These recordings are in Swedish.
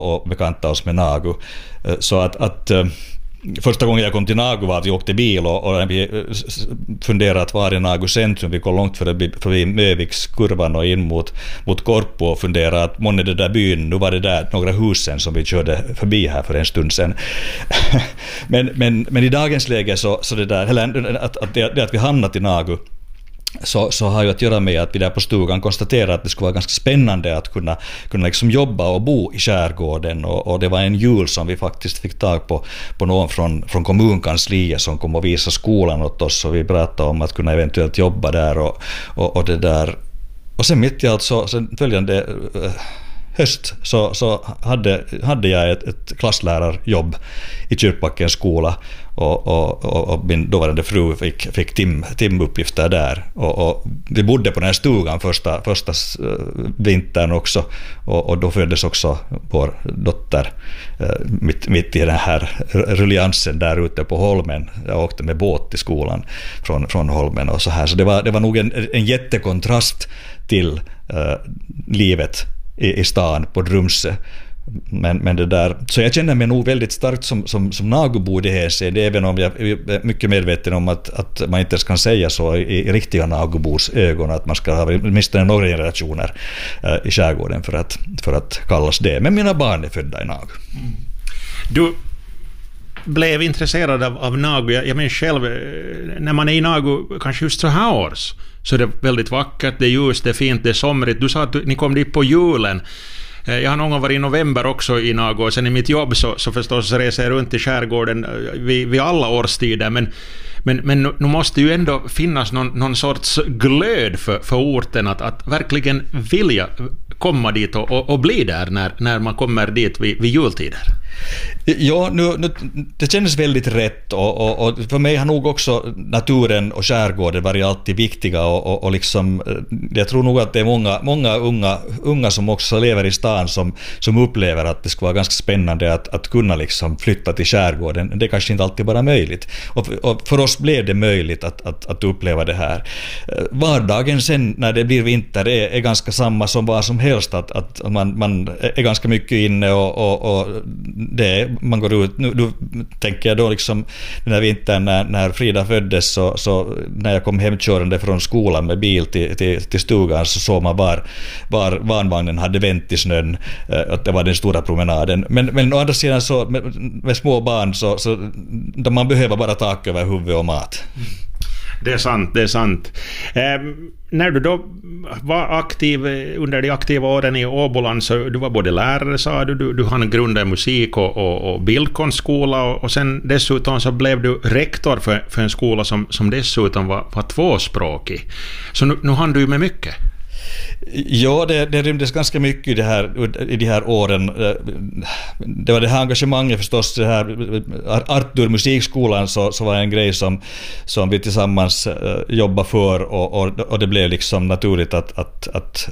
och bekanta oss med Nagu. Så att första gången jag kom till Nagu var att vi åkte bil och vi funderade att var är Nagu centrum. Vi kom långt förbi Mövikskurvan och in mot Korpo och funderade att månne det där byn, nu var det där några husen som vi körde förbi här för en stund sedan. men i dagens läge så det där, eller att vi hamnat i Nagu, så har ju att göra med att vi där på stugan konstaterade att det skulle vara ganska spännande att kunna liksom jobba och bo i skärgården, och det var en jul som vi faktiskt fick tag på någon från kommunkansliet som kom och visade skolan åt oss, och vi pratade om att kunna eventuellt jobba där och det där. Och sen mitt i allt sen följande höst så hade jag ett klasslärarjobb i Kyrkbackens skola, och min dåvarande fru fick timuppgifter där, och vi bodde på den här stugan första vintern också, och då föddes också vår dotter mitt i den här rulliansen där ute på Holmen. Jag åkte med båt till skolan från Holmen och så här, så det var nog en jättekontrast till livet i stan på Drumse. Men det där, så jag känner mig nog väldigt starkt som Nagobo i det här sig, även om jag är mycket medveten om att man inte kan säga så i riktiga Nagobos ögon, att man ska ha åtminstone några generationer i skärgården för att kallas det. Men mina barn är födda i Nago. Du blev intresserad av Nago. Jag minns själv, när man är i Nago kanske just så här års, så är det väldigt vackert, det är ljust, det är fint, det är somrigt. Du sa att ni kom dit på julen. Jag har någon gång varit i november också i Nago, och sen i mitt jobb så förstås reser jag runt i skärgården vid alla årstider, men nu måste ju ändå finnas någon sorts glöd för orten att verkligen vilja komma dit och bli där när man kommer dit vid jultider. Ja, nu, det känns väldigt rätt, och för mig har nog också naturen och skärgården varit alltid viktiga, och liksom, jag tror nog att det är många unga som också lever i stan som upplever att det skulle vara ganska spännande att kunna liksom flytta till skärgården. Det är kanske inte alltid bara möjligt, och för oss blev det möjligt att uppleva det här. Vardagen sen när det blir vinter är ganska samma som vad som helst, att man är ganska mycket inne och man går ut. Nu tänker jag då liksom den här vintern när Frida föddes, så när jag kom hemkörande från skolan med bil till stugan, så såg man var barnvagnen hade vänt i snön, att det var den stora promenaden. Men å andra sidan så med små barn så man behöver bara tak över huvudet och mat. Det är sant. När du då var aktiv under de aktiva åren i Åboland, så du var både lärare, sa du hann grunda musik och bildkonstskola, och sen dessutom så blev du rektor för en skola som dessutom var tvåspråkig. Så nu hann du ju med mycket. Ja, det rymdes ganska mycket i de här åren. Det var det här engagemanget förstås. Det här Artur musikskolan så var en grej som vi tillsammans jobbade för, och det blev liksom naturligt att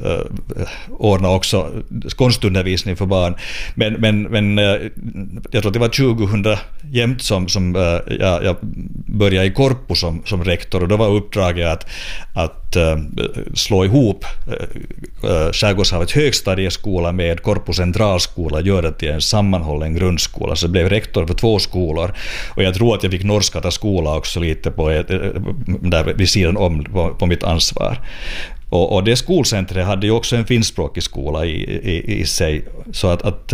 ordna också konstundervisning för barn. Men jag tror det var 2000 jämt som jag började i Korpo som rektor, och då var uppdraget att slå ihop Skärgårdshavet högstadieskola med Korpo centralskola, göra till en sammanhållen grundskola. Så jag blev rektor för 2 skolor, och jag tror att jag fick Norskata skola också lite där vid sidan om på mitt ansvar. Och det skolcentret hade ju också en finskspråkig skola i sig, så att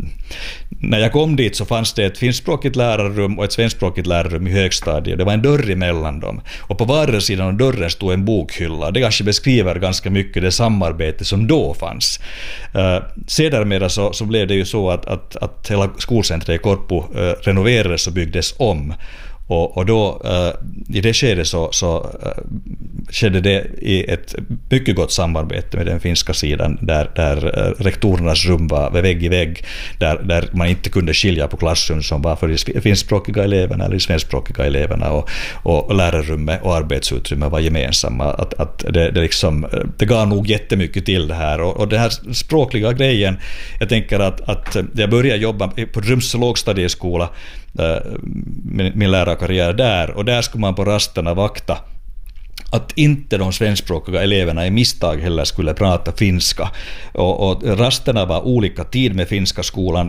när jag kom dit så fanns det ett finskspråkigt lärarrum och ett svenskspråkigt lärarrum i högstadiet. Det var en dörr emellan dem, och på varje sidan av dörren stod en bokhylla. Det kanske beskriver ganska mycket det samarbete som då fanns. Sedermera så blev det ju så att hela skolcentret i Korpo renoverades och byggdes om. Och då i det skedet så skedde det i ett mycket gott samarbete med den finska sidan, där rektorernas rum var vägg i vägg, där man inte kunde skilja på klassrum som var för de finskspråkiga eleverna eller de svenskspråkiga eleverna, och lärarrummet och arbetsutrymme var gemensamma. Att det gav nog jättemycket till det här, och den här språkliga grejen, jag tänker att jag började jobba på Drumse lågstadieskola, min lärarkarriär där, och där skulle man på rasterna vakta att inte de svenskspråkiga eleverna i misstag heller skulle prata finska. Och rasterna var olika tid med finska skolan.